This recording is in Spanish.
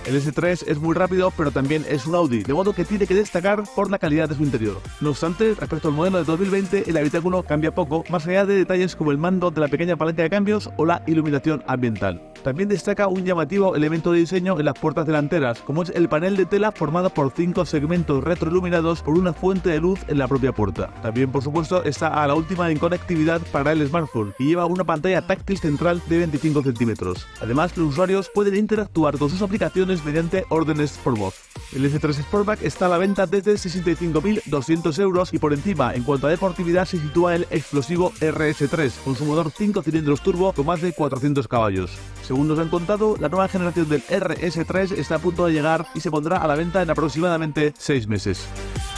El S3 es muy rápido, pero también es un Audi, de modo que tiene que destacar por la calidad de su interior. No obstante, respecto al modelo de 2020, el habitáculo cambia poco, más allá de detalles como el mando de la pequeña palanca de cambios o la iluminación ambiental. También destaca un llamativo elemento de diseño en las puertas delanteras, como es el panel de tela formado por 5 segmentos retroiluminados por una fuente de luz en la propia puerta. También, por supuesto, está a la última en conectividad para el smartphone y lleva una pantalla táctil central de 25 centímetros. Además, los usuarios pueden interactuar con sus aplicaciones mediante órdenes por voz. El S3 Sportback está a la venta desde 65.200 euros y por encima, en cuanto a deportividad, se sitúa el explosivo RS3, con su motor 5 cilindros turbo con más de 400 caballos. Según nos han contado, la nueva generación del RS3 está a punto de llegar y se pondrá a la venta en aproximadamente 6 meses.